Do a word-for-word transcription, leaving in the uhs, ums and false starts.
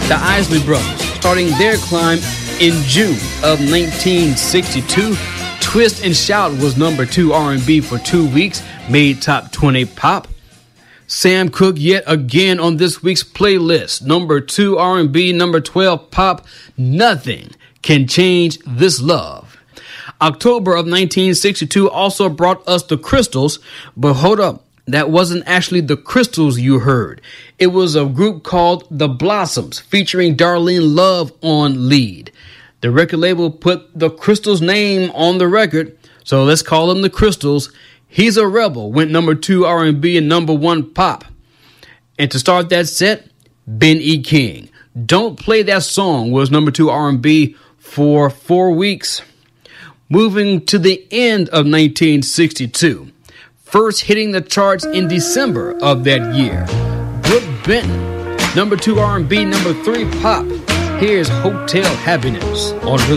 the Isley Brothers, starting their climb in June of nineteen sixty-two. Twist and Shout was number two R and B for two weeks, made top twenty pop. Sam Cooke yet again on this week's playlist, number two R and B, number twelve pop, Nothing Can Change This Love. October of nineteen sixty-two also brought us the Crystals, but hold up, that wasn't actually the Crystals you heard. It was a group called The Blossoms, featuring Darlene Love on lead. The record label put the Crystals' name on the record, so let's call them the Crystals. He's a Rebel went number two R and B and number one pop. And to start that set, Ben E. King, Don't Play That Song was number two R and B for four weeks. Moving to the end of nineteen sixty-two, first hitting the charts in December of that year, Brooke Benton, number two R and B, number three pop. Here's Hotel Happiness on